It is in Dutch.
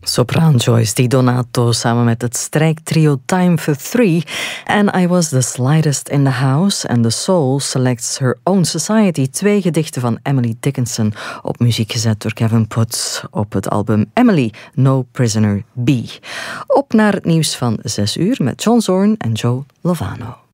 Sopraan Joyce Di Donato samen met het strijktrio Time for Three en I Was the Slightest in the House and The Soul selects Her Own Society, 2 gedichten van Emily Dickinson, op muziek gezet door Kevin Puts op het album Emily, No Prisoner B. Op naar het nieuws van 6 uur met John Zorn en Joe Lovano.